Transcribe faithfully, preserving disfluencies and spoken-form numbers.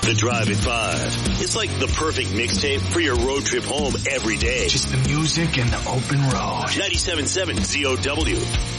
The Drive at five. It's like the perfect mixtape for your road trip home every day. Just the music and the open road. ninety-seven point seven Z O W.